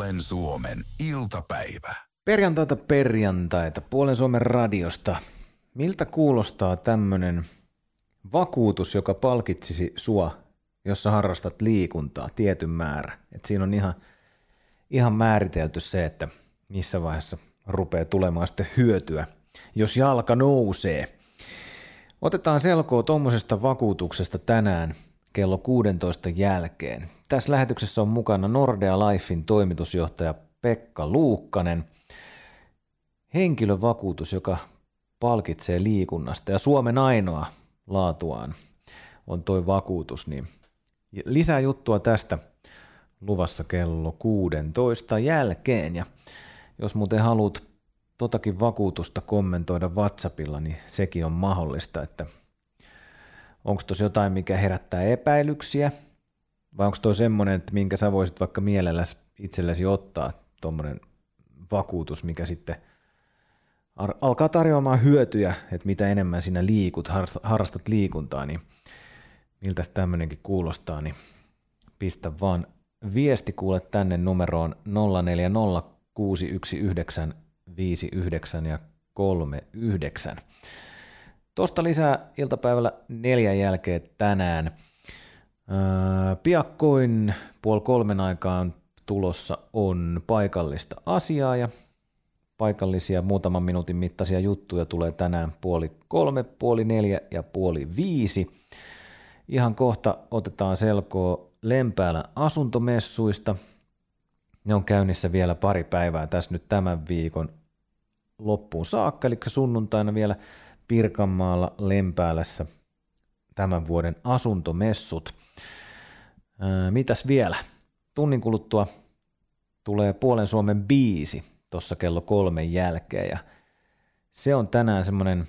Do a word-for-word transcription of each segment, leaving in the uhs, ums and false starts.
Puolen Suomen iltapäivä. Perjantaita perjantaita Puolen Suomen radiosta. Miltä kuulostaa tämmönen vakuutus, joka palkitsisi sua, jos sä harrastat liikuntaa tietyn määrä? Et siinä on ihan, ihan määritelty se, että missä vaiheessa rupeaa tulemaan sitten hyötyä, jos jalka nousee. Otetaan selkoa tuommoisesta vakuutuksesta tänään kello kuusitoista jälkeen. Tässä lähetyksessä on mukana Nordea Lifein toimitusjohtaja Pekka Luukkanen. Henkilövakuutus, joka palkitsee liikunnasta ja Suomen ainoa laatuaan on toi vakuutus. Niin lisää juttua tästä luvassa kello kuusitoista jälkeen. Ja jos muuten haluat totakin vakuutusta kommentoida WhatsAppilla, niin sekin on mahdollista, että onko tuossa jotain, mikä herättää epäilyksiä, vai onko toi semmoinen, että minkä sä voisit vaikka mielelläsi itsellesi ottaa, tuommoinen vakuutus, mikä sitten alkaa tarjoamaan hyötyjä, että mitä enemmän sinä liikut, harrastat liikuntaa, niin miltä tämmöinenkin kuulostaa, niin pistä vaan viesti kuule tänne numeroon nolla neljä nolla kuusi yksi yhdeksän viisi yhdeksän ja kolme yhdeksän. Tuosta lisää iltapäivällä neljän jälkeen tänään. Ää, piakkoin puoli kolmen aikaan tulossa on paikallista asiaa ja paikallisia muutaman minuutin mittaisia juttuja tulee tänään puoli kolme, puoli neljä ja puoli viisi. Ihan kohta otetaan selkoa Lempäälän asuntomessuista. Ne on käynnissä vielä pari päivää tässä nyt tämän viikon loppuun saakka, eli sunnuntaina vielä Pirkanmaalla Lempäälässä tämän vuoden asuntomessut. Ää, mitäs vielä? Tunnin kuluttua tulee Puolen Suomen biisi tuossa kello kolmen jälkeen, ja se on tänään semmoinen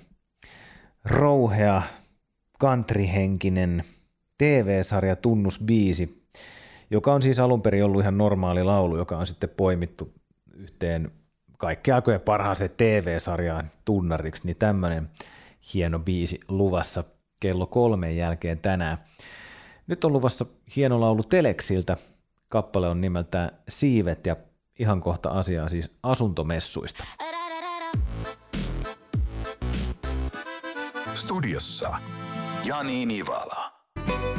rouhea, countryhenkinen T V-sarja tunnusbiisi, joka on siis alun perin ollut ihan normaali laulu, joka on sitten poimittu yhteen kaikki aikojen parhaaseen T V-sarjaan tunnariksi, niin tämmöinen hieno biisi luvassa kello kolmen jälkeen tänään. Nyt on luvassa hieno laulu Teleksiltä, kappale on nimeltään Siivet ja ihan kohta asiaa siis asuntomessuista. Studiossa Jani Nivala.